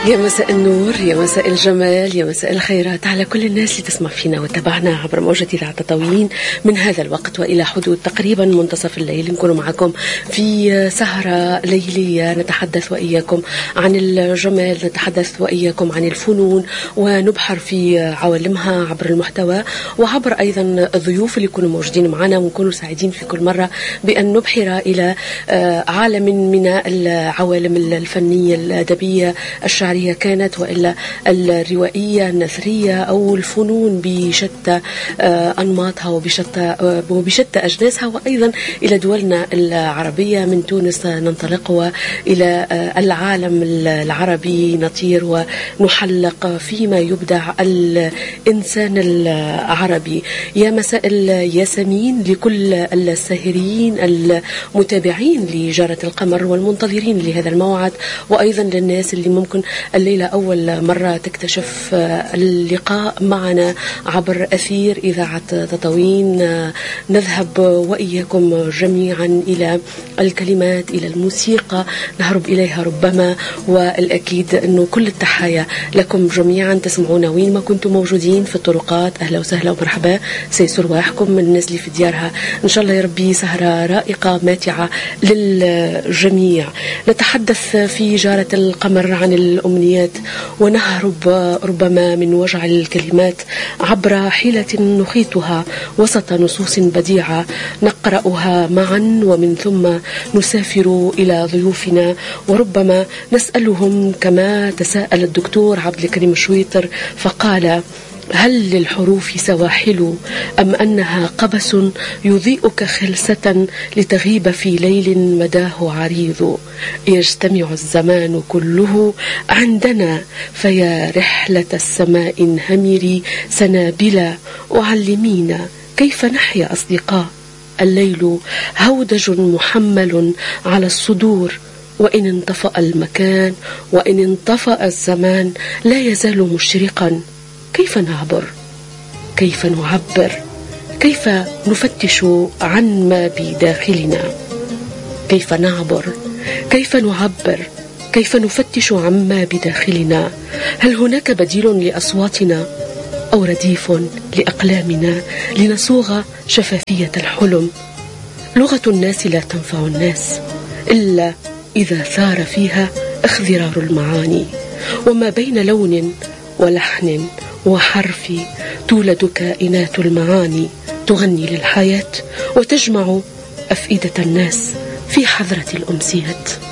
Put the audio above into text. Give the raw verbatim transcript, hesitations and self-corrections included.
يا مساء النور، يا مساء الجمال، يا مساء الخيرات على كل الناس اللي تسمع فينا وتابعنا عبر موجة إذاعة تطاوين من هذا الوقت وإلى حدود تقريبا منتصف الليل. نكون معكم في سهرة ليلية نتحدث وإياكم عن الجمال، نتحدث وإياكم عن الفنون ونبحر في عوالمها عبر المحتوى وعبر أيضا الضيوف اللي يكونوا موجودين معنا، ونكونوا سعيدين في كل مرة بأن نبحر إلى عالم من العوالم الفنية الأدبية الشعرية كانت وإلا الروائية النثرية أو الفنون بشتى أنماطها وبشتى وبشتى أجناسها، وأيضا إلى دولنا العربية. من تونس ننطلق وإلى العالم العربي نطير ونحلق فيما يبدع الإنسان العربي. يا مساء الياسمين لكل الساهرين المتابعين لجارة القمر والمنتظرين لهذا الموعد، وأيضا للناس اللي ممكن الليلة أول مرة تكتشف اللقاء معنا عبر أثير إذاعة تطاوين. نذهب وإياكم جميعا إلى الكلمات، إلى الموسيقى، نهرب إليها ربما، والأكيد أنه كل التحايا لكم جميعا. تسمعونا وين ما كنتم موجودين في الطرقات، أهلا وسهلا ومرحبا، سيسر رواحكم من الناس اللي في ديارها. إن شاء الله يا ربي سهرة رائقة ماتعة للجميع. نتحدث في جارة القمر عن الأمنيات ونهرب ربما من وجع الكلمات عبر حيلة نخيطها وسط نصوص بديعة نقرأها معا، ومن ثم نسافر إلى ضيوفنا وربما نسألهم كما تساءل الدكتور عبد الكريم الشويطر فقال: هل للحروف سواحل أم أنها قبس يضيئك خلسة لتغيب في ليل مداه عريض؟ يجتمع الزمان كله عندنا فيا رحلة السماء انهمري سنابلا وعلمينا كيف نحيا أصدقاء. الليل هودج محمل على الصدور، وإن انطفأ المكان وإن انطفأ الزمان لا يزال مشرقا. كيف نعبر؟ كيف نعبر؟ كيف نفتش عن ما بداخلنا؟ كيف نعبر؟ كيف نعبر؟ كيف نفتش عما بداخلنا؟ هل هناك بديل لأصواتنا أو رديف لأقلامنا لنصوغ شفافية الحلم؟ لغة الناس لا تنفع الناس إلا إذا ثار فيها اخضرار المعاني، وما بين لون ولحن وحرف تولد كائنات المعاني تغني للحياة وتجمع أفئدة الناس في حضرة الأمسيات.